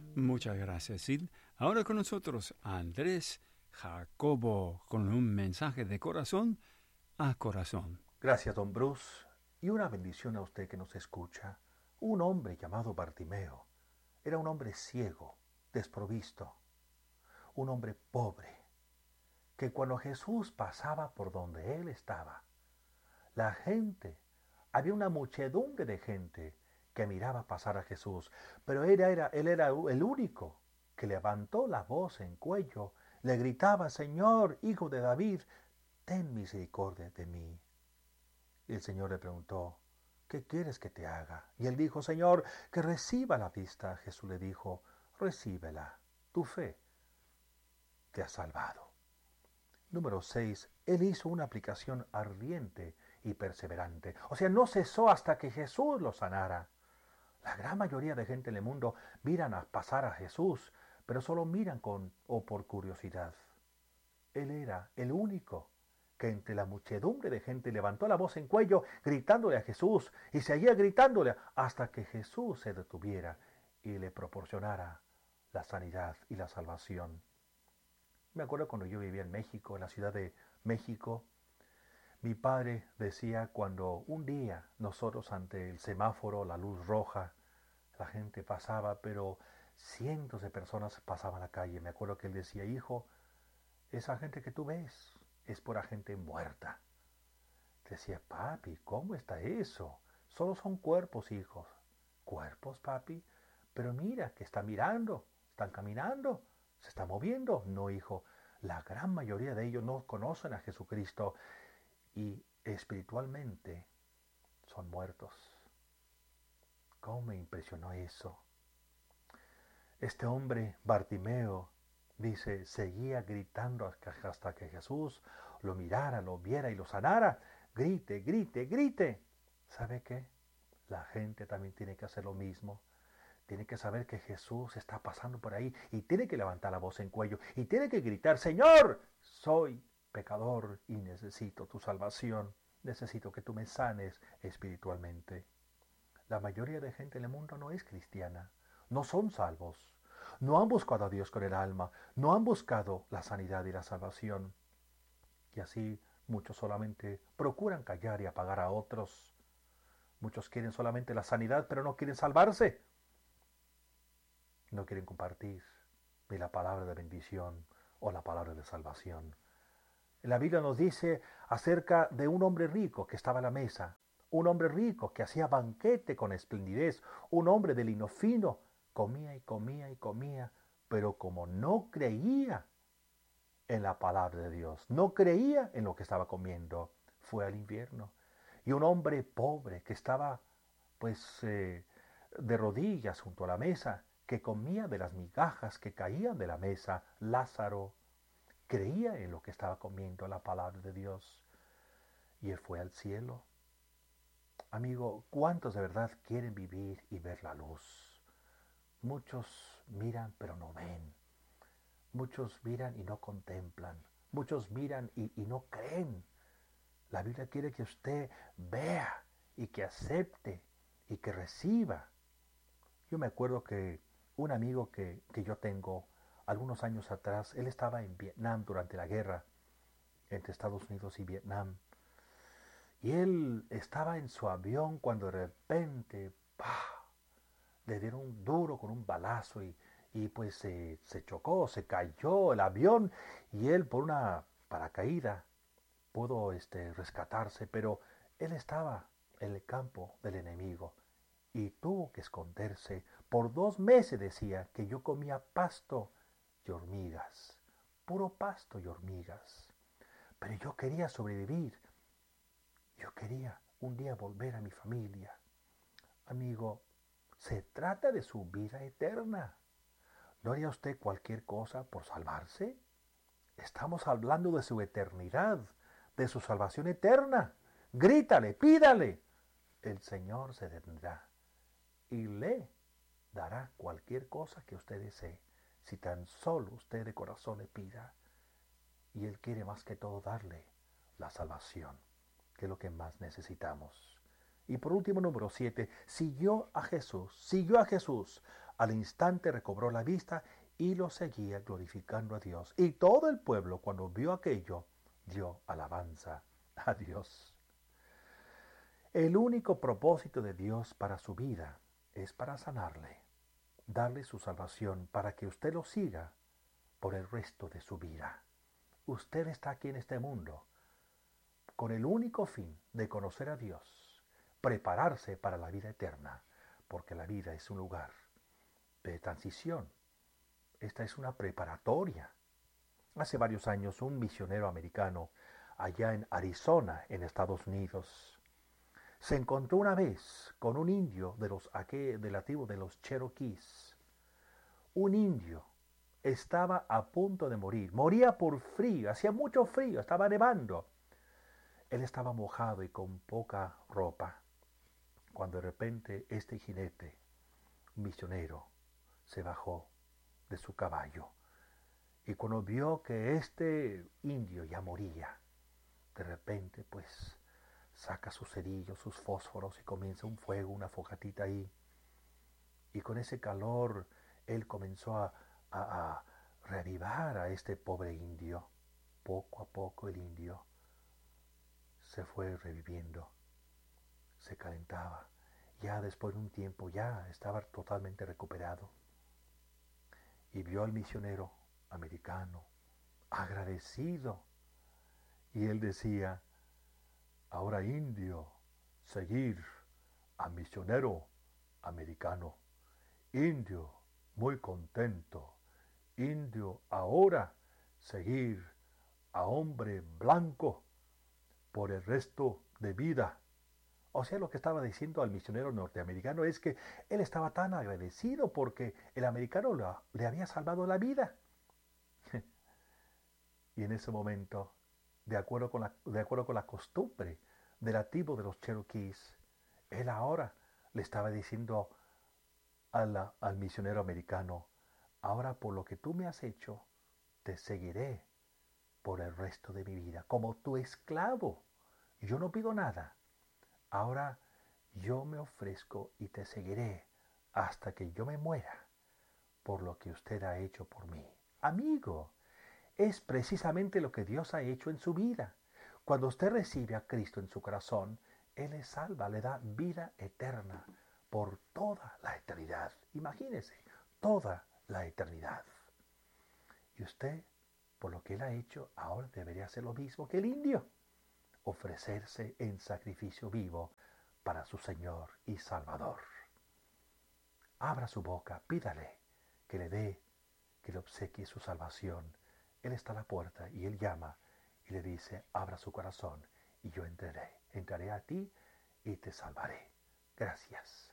Muchas gracias, Sid. Ahora con nosotros Andrés Jacobo con un mensaje de corazón a corazón. Gracias, don Bruce, y una bendición a usted que nos escucha. Un hombre llamado Bartimeo era un hombre ciego, desprovisto, un hombre pobre, que cuando Jesús pasaba por donde él estaba, la gente, había una muchedumbre de gente que miraba pasar a Jesús, pero él era el único que levantó la voz en cuello, le gritaba: Señor, hijo de David, ten misericordia de mí. Y el Señor le preguntó: ¿qué quieres que te haga? Y él dijo: Señor, que reciba la vista. Jesús le dijo: recíbela, tu fe te ha salvado. Número 6. Él hizo una aplicación ardiente y perseverante. O sea, no cesó hasta que Jesús lo sanara. La gran mayoría de gente en el mundo miran a pasar a Jesús, pero solo miran con o por curiosidad. Él era el único que entre la muchedumbre de gente levantó la voz en cuello gritándole a Jesús y seguía gritándole hasta que Jesús se detuviera y le proporcionara la sanidad y la salvación. Me acuerdo cuando yo vivía en México, en la ciudad de México, mi padre decía cuando un día nosotros ante el semáforo, la luz roja, la gente pasaba, pero cientos de personas pasaban la calle. Me acuerdo que él decía: hijo, esa gente que tú ves es pura gente muerta. Decía: papi, ¿cómo está eso? Solo son cuerpos, hijos. ¿Cuerpos, papi? Pero mira, que está mirando, están caminando, se está moviendo. No, hijo, la gran mayoría de ellos no conocen a Jesucristo y espiritualmente son muertos. ¿Cómo me impresionó eso? Este hombre, Bartimeo, dice, seguía gritando hasta que Jesús lo mirara, lo viera y lo sanara. Grite, grite, grite. ¿Sabe qué? La gente también tiene que hacer lo mismo. Tiene que saber que Jesús está pasando por ahí y tiene que levantar la voz en cuello y tiene que gritar: Señor, soy pecador y necesito tu salvación. Necesito que tú me sanes espiritualmente. La mayoría de gente en el mundo no es cristiana, no son salvos, no han buscado a Dios con el alma, no han buscado la sanidad y la salvación. Y así muchos solamente procuran callar y apagar a otros. Muchos quieren solamente la sanidad, pero no quieren salvarse. No quieren compartir ni la palabra de bendición o la palabra de salvación. La Biblia nos dice acerca de un hombre rico que estaba a la mesa, un hombre rico que hacía banquete con esplendidez, un hombre de lino fino, comía y comía y comía, pero como no creía en la palabra de Dios, no creía en lo que estaba comiendo, fue al infierno. Y un hombre pobre que estaba de rodillas junto a la mesa, que comía de las migajas que caían de la mesa, Lázaro, creía en lo que estaba comiendo, la palabra de Dios, y él fue al cielo. Amigo, ¿cuántos de verdad quieren vivir y ver la luz? Muchos miran pero no ven. Muchos miran y no contemplan. Muchos miran y no creen. La Biblia quiere que usted vea y que acepte y que reciba. Yo me acuerdo que un amigo que yo tengo algunos años atrás, él estaba en Vietnam durante la guerra entre Estados Unidos y Vietnam. Y él estaba en su avión cuando de repente ¡pah!, le dieron un duro con un balazo y pues se chocó, se cayó el avión y él por una paracaída pudo rescatarse, pero él estaba en el campo del enemigo y tuvo que esconderse. Por 2 meses decía que yo comía pasto y hormigas, puro pasto y hormigas. Pero yo quería sobrevivir. Yo quería un día volver a mi familia. Amigo, se trata de su vida eterna. ¿No haría usted cualquier cosa por salvarse? Estamos hablando de su eternidad, de su salvación eterna. Grítale, pídale. El Señor se detendrá y le dará cualquier cosa que usted desee, si tan solo usted de corazón le pida. Y Él quiere más que todo darle la salvación, que es lo que más necesitamos. Y por último, número 7, siguió a Jesús Al instante recobró la vista y lo seguía glorificando a Dios. Y todo el pueblo, cuando vio aquello, dio alabanza a Dios. El único propósito de Dios para su vida es para sanarle, darle su salvación para que usted lo siga por el resto de su vida. Usted está aquí en este mundo con el único fin de conocer a Dios, prepararse para la vida eterna, porque la vida es un lugar de transición. Esta es una preparatoria. Hace varios años un misionero americano allá en Arizona, en Estados Unidos, se encontró una vez con un indio de la tribu de los Cherokees. Un indio estaba a punto de morir. Moría por frío, hacía mucho frío, estaba nevando. Él estaba mojado y con poca ropa, cuando de repente este jinete, misionero, se bajó de su caballo. Y cuando vio que este indio ya moría, de repente pues saca sus cerillos, sus fósforos y comienza un fuego, una fogatita ahí. Y con ese calor él comenzó a reavivar a este pobre indio. Poco a poco el indio se fue reviviendo, se calentaba. Ya después de un tiempo ya estaba totalmente recuperado. Y vio al misionero americano agradecido. Y él decía: ahora indio, seguir a misionero americano. Indio, muy contento. Indio, ahora seguir a hombre blanco por el resto de vida. O sea, lo que estaba diciendo al misionero norteamericano es que él estaba tan agradecido porque el americano le había salvado la vida. Y en ese momento, de acuerdo con la costumbre de la tribu de los Cherokees, él ahora le estaba diciendo al misionero americano: ahora por lo que tú me has hecho, te seguiré por el resto de mi vida, como tu esclavo. Yo no pido nada. Ahora yo me ofrezco y te seguiré hasta que yo me muera por lo que usted ha hecho por mí. Amigo, es precisamente lo que Dios ha hecho en su vida. Cuando usted recibe a Cristo en su corazón, Él le salva, le da vida eterna por toda la eternidad. Imagínese, toda la eternidad. Y usted, por lo que Él ha hecho, ahora debería hacer lo mismo que el indio: ofrecerse en sacrificio vivo para su Señor y Salvador. Abra su boca, pídale que le dé, que le obsequie su salvación. Él está a la puerta y Él llama y le dice: abra su corazón y yo entraré a ti y te salvaré. Gracias.